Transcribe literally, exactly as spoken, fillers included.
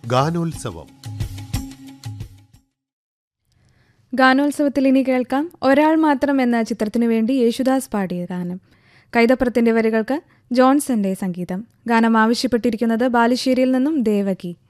ഗാനോത്സവം. ഗാനോത്സവത്തിൽ ഇനി കേൾക്കാം ഒരാൾ മാത്രം എന്ന ചിത്രത്തിനു വേണ്ടി യേശുദാസ് പാടിയ ഗാനം. കൈതപ്രത്തിന്റെ വരികൾക്ക് ജോൺസന്റെ സംഗീതം. ഗാനം ആവശ്യപ്പെട്ടിരിക്കുന്നത് ബാലുശ്ശേരിയിൽ നിന്നും ദേവകി.